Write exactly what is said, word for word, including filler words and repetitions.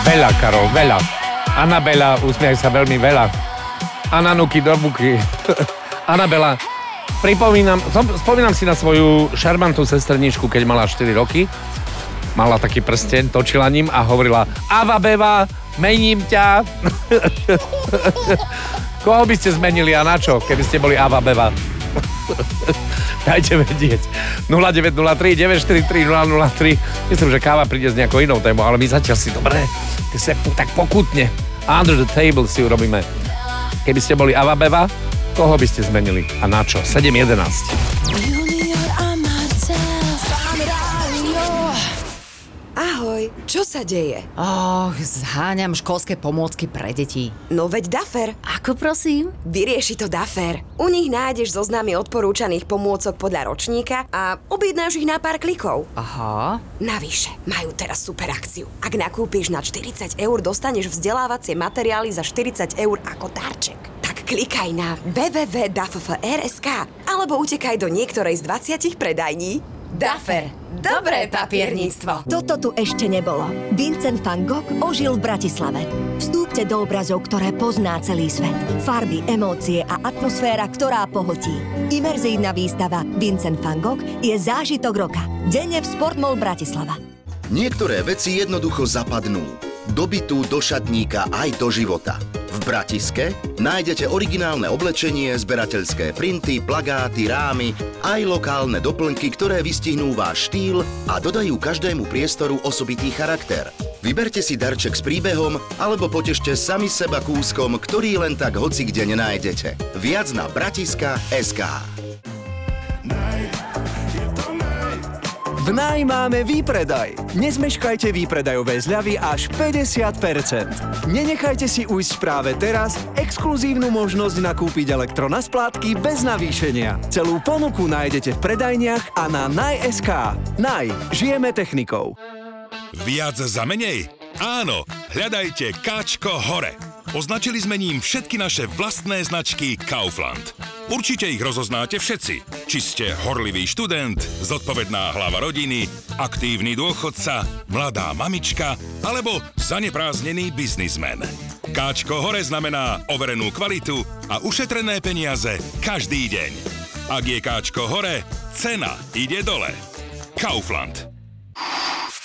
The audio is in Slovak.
Veľa, Karol, veľa. Anabela, usmiaj sa veľmi veľa. Ananuky do buky. Anabela, pripomínam, spomínam si na svoju šarmantnú sesterničku, keď mala štyri roky. Mala taký prsten, točila ním a hovorila: Ava Beva, mením ťa. Koho by ste zmenili a na čo, keby ste boli Ava Beva? Dajte vedieť. nula deväť nula tri deväť štyri tri nula nula tri. Myslím, že káva príde s nejakou inou témou, ale my zatiaľ si dobre, tak pokutne. Under the table si urobíme. Keby ste boli Ava Beva, koho by ste zmenili a na čo? sedem jedenásť. Ahoj, čo sa deje? Oh, zháňam školské pomôcky pre deti. No veď Dafer. Ako prosím? Vyrieši to Dafer. U nich nájdeš zoznamy odporúčaných pomôcok podľa ročníka a objednáš ich na pár klikov. Aha. Navyše, majú teraz super akciu. Ak nakúpiš nad štyridsať eur, dostaneš vzdelávacie materiály za štyridsať eur ako darček. Tak klikaj na w w w bodka dafer bodka es ká alebo utekaj do niektorej z dvadsiatich predajní. Dafer. Dobré papierníctvo. Toto tu ešte nebolo. Vincent van Gogh ožil v Bratislave. Vstúpte do obrazov, ktoré pozná celý svet. Farby, emócie a atmosféra, ktorá pohltí. Imerzívna výstava Vincent van Gogh je zážitok roka. Denne v Sportmall Bratislava. Niektoré veci jednoducho zapadnú. Do bytu, do šatníka aj do života. V Bratiske nájdete originálne oblečenie, zberateľské printy, plagáty, rámy, aj lokálne doplnky, ktoré vystihnú váš štýl a dodajú každému priestoru osobitý charakter. Vyberte si darček s príbehom alebo potešte sami seba kúskom, ktorý len tak hocikde nenájdete. Viac na bratiska bodka es ká. V Naj máme výpredaj. Nezmeškajte výpredajové zľavy až päťdesiat percent. Nenechajte si ujsť práve teraz exkluzívnu možnosť nakúpiť elektro na splátky bez navýšenia. Celú ponuku nájdete v predajniach a na naj bodka es ká. Naj. Žijeme technikou. Viac za menej? Áno, hľadajte Káčko hore. Označili sme ním všetky naše vlastné značky Kaufland. Určite ich rozoznáte všetci. Či ste horlivý študent, zodpovedná hlava rodiny, aktívny dôchodca, mladá mamička alebo zanepráznený biznismen. Káčko hore znamená overenú kvalitu a ušetrené peniaze každý deň. Ak je Káčko hore, cena ide dole. Kaufland.